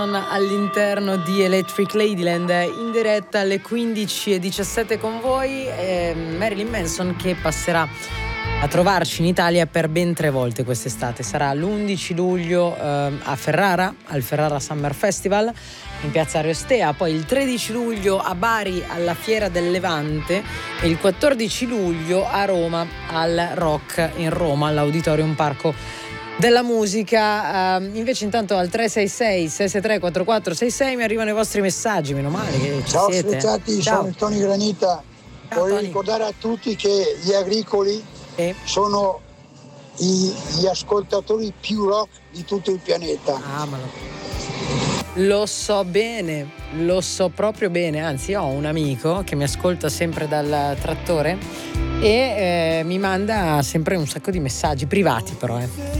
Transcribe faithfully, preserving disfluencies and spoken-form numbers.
All'interno di Electric Ladyland in diretta alle quindici e diciassette con voi, eh, Marilyn Manson che passerà a trovarci in Italia per ben tre volte quest'estate. Sarà l'undici luglio eh, a Ferrara, al Ferrara Summer Festival in piazza Ariostea, poi il tredici luglio a Bari alla Fiera del Levante e il quattordici luglio a Roma al Rock in Roma all'Auditorium Parco della Musica. Uh, invece intanto al tre sei sei sei sei tre quattro quattro sei sei mi arrivano i vostri messaggi, meno male che ci Ciao siete. Ciao, sono il Tony Granita. Ciao, Voglio Tony. ricordare a tutti che gli agricoli Eh. sono i, gli ascoltatori più rock di tutto il pianeta. Ah, ma lo... lo so bene, lo so proprio bene, anzi ho un amico che mi ascolta sempre dal trattore e eh, mi manda sempre un sacco di messaggi privati però eh.